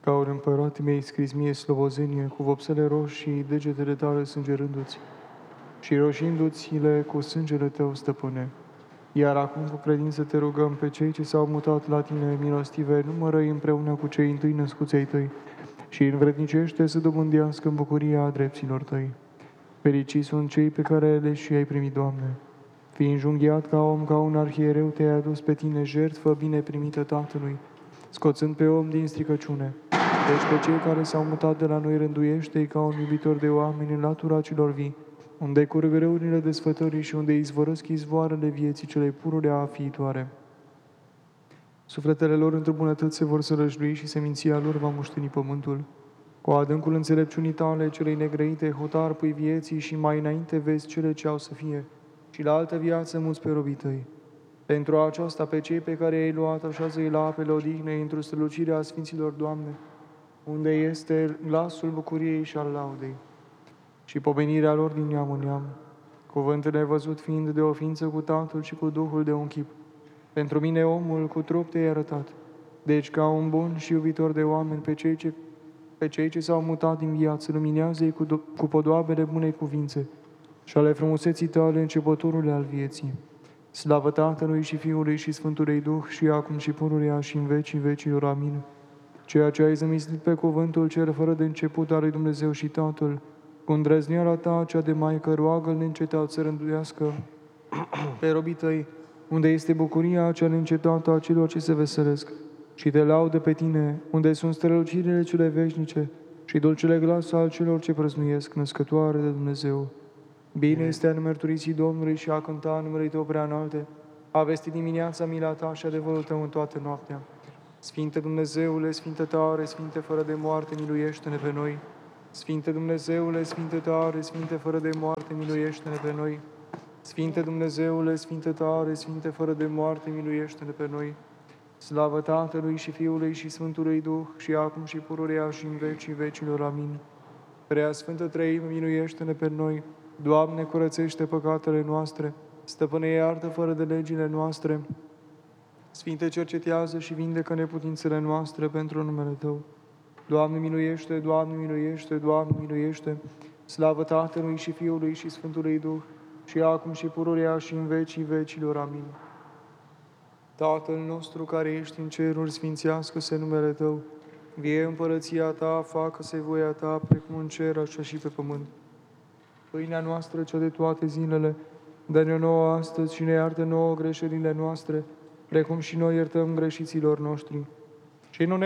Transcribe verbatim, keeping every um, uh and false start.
Gaur împărate mi-ai scris mie slobozenie, cu vopsele roșii, degetele tale sângerându-ți și roșindu-ți-le cu sângele tău, stăpâne. Iar acum cu credință te rugăm pe cei ce s-au mutat la tine, milostive, numără-i împreună cu cei întâi născuți ai tăi și învrednicește să dobândească în bucuria drepților tăi. Fericiți sunt cei pe care le și ai primit, Doamne. Fii înjunghiat ca om, ca un arhiereu, te-ai adus pe tine jertfă bine primită Tatălui, scoțând pe om din stricăciune. Deci pe cei care s-au mutat de la noi rânduiește-i ca un iubitor de oameni în latura celor vii, unde curg râurile desfătării și unde izvorăsc izvoarele vieții cele pururea fiitoare. Sufletele lor într-o bunătăți se vor sărășlui și seminția lor va moșteni pământul. Cu adâncul înțelepciunii tale, celei negrăite, hotar pui vieții și mai înainte vezi cele ce au să fie, și la altă viață muți pe robii tăi. Pentru aceasta, pe cei pe care i-ai luat, așează-i la apele odihnei, într-o strălucire a Sfinților, Doamne, unde este glasul bucuriei și al laudei și pomenirea lor din neam în neam. Cuvântul nevăzut fiind de o ființă cu Tatăl și cu Duhul de un chip. Pentru mine omul cu trup te-ai arătat, deci ca un bun și iubitor de oameni pe cei ce, pe cei ce s-au mutat din viață, luminează-i cu, cu podoabele bunei cuvințe și ale frumuseții tale începătorule al vieții. Slavă Tatălui și Fiului și Sfântului Duh și acum și pururea și în vecii vecilor. Amin. Ceea ce ai zămislit pe cuvântul cel fără de început al lui Dumnezeu și Tatăl, cu îndrăzneala ta, cea de Maică, roagă-L neîncetat să rânduiască pe robii tăi, unde este bucuria cea neîncetată a celor ce se veselesc, și te laudă pe tine, unde sunt strălucirile cele veșnice și dulcele glas al celor ce prăznuiesc, născătoare de Dumnezeu. Bine este a mărturisi Domnului și a cânta numele Tău prea înalte, a vesti dimineața mila Ta și adevărul Tău în toată noaptea. Sfinte Dumnezeule, Sfinte tare, Sfinte fără de moarte, miluiește-ne pe noi. Sfinte Dumnezeule, Sfinte tare, Sfinte fără de moarte, miluiește-ne pe noi. Sfinte Dumnezeule, Sfinte tare, Sfinte fără de moarte, miluiește-ne pe noi. Slavă Tatălui și Fiului și Sfântului Duh, și acum și pururea și în vecii vecilor. Amin. Prea Sfântă Treime, miluiește-ne pe noi. Doamne, curățește păcatele noastre. Stăpâne, iartă fără de legile noastre. Sfinte, cercetează și vindecă neputințele noastre pentru numele Tău. Doamne, miluiește, Doamne, miluiește, Doamne, miluiește. Slavă Tatălui și Fiului și Sfântului Duh, și acum și pururea și în vecii vecilor. Amin. Tatăl nostru care ești în ceruri, sfințească-se numele Tău. Vie împărăția Ta, facă-se voia Ta, precum în cer, așa și pe pământ. Pâinea noastră, cea de toate zilele, dă-ne nouă astăzi și ne iartă nouă greșelile noastre, precum și noi iertăm greșiților noștri. Și nu ne